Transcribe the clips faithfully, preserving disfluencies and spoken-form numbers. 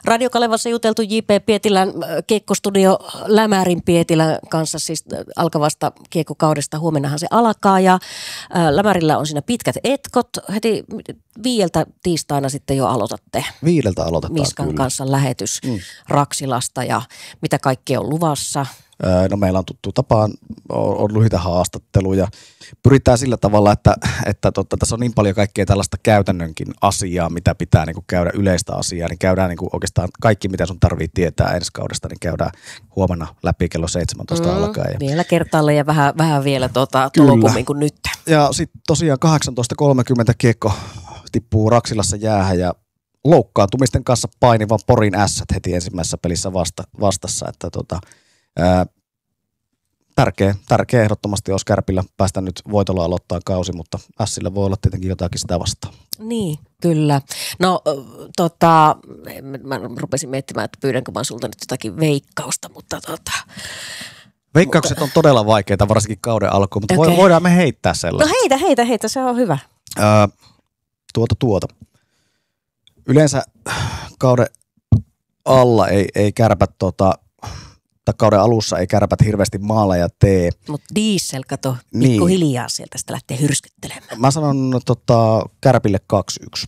Radio Kalevassa juteltu J P Pietilän kiekkostudio Lämärin Pietilän kanssa siis alkavasta kiekkokaudesta. Huomennahan se alkaa ja Lämärillä on siinä pitkät etkot. Heti viieltä tiistaina sitten jo aloitatte. Viideltä aloitetaan Miskan kyllä. kanssa lähetys mm. Raksilasta ja mitä kaikkea on luvassa? No meillä on tuttu tapaan, on, on lyhyitä haastatteluja. Pyritään sillä tavalla, että, että totta, tässä on niin paljon kaikkea tällaista käytännönkin asiaa, mitä pitää niin kuin käydä yleistä asiaa, niin käydään niin kuin oikeastaan kaikki, mitä sun tarvii tietää ensi kaudesta, niin käydään huomenna läpi kello seitsemäntoista mm, alkaen. Vielä kertaalle ja vähän, vähän vielä tuota, tolkummin kuin nyt. Ja sitten tosiaan kahdeksantoista kolmekymmentä kiekko tippuu Raksilassa jäähän ja loukkaantumisten kanssa painivan Porin ässät heti ensimmäisessä pelissä vasta, vastassa, että tota, ää, tärkeä, tärkeä ehdottomasti olisi Kärpillä päästä nyt voitolla aloittaa kausi, mutta ässillä voi olla tietenkin jotakin sitä vastaan. Niin, kyllä. No tota, mä rupesin miettimään, että pyydänkö mä sulta nyt jotakin veikkausta, mutta tota... Veikkaukset mutta... on todella vaikeita, varsinkin kauden alkuun, mutta okay. voidaan me heittää sellaista. No heitä, heitä, heitä, se on hyvä. Ää, tuota, tuota. Yleensä kauden alla ei, ei Kärpät, tota, tai kauden alussa ei Kärpät hirveästi maaleja tee. Mutta Diesel, kato, niin. pikkuhiljaa sieltä sitä lähtee hyrskyttelemään. Mä sanon tota, Kärpille kaksi yksi.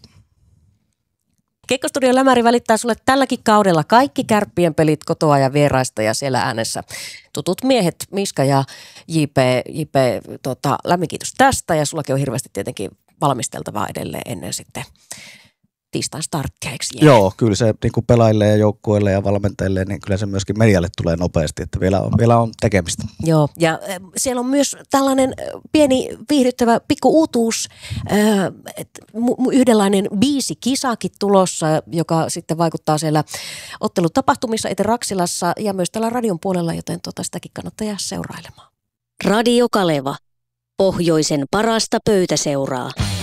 Kiekkostudio Lämäri välittää sulle tälläkin kaudella kaikki Kärppien pelit kotoa ja vieraista ja siellä äänessä tutut miehet Miska ja J P, J P tota, lämmin kiitos tästä ja sullakin on hirveästi tietenkin valmisteltavaa edelleen ennen sitten tiistain starttia, eikö jää? Joo, kyllä se niin kuin pelaajille ja joukkueille ja valmentajille, niin kyllä se myöskin medialle tulee nopeasti, että vielä on, vielä on tekemistä. Joo, ja äh, siellä on myös tällainen pieni viihdyttävä pikku uutuus, äh, että yhdenlainen biisikisakin tulossa, joka sitten vaikuttaa siellä ottelutapahtumissa itse Raksilassa ja myös täällä radion puolella, joten tota sitäkin kannattaa jäädä seurailemaan. Radio Kaleva. Pohjoisen parasta pöytäseuraa.